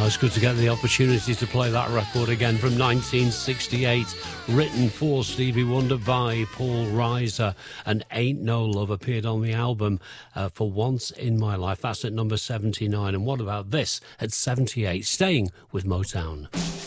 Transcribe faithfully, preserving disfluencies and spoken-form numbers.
Oh, it's good to get the opportunity to play that record again from nineteen sixty-eight, written for Stevie Wonder by Paul Reiser, and Ain't No Love appeared on the album uh, For Once in My Life. That's at number seventy-nine. And what about this at seventy-eight, staying with Motown?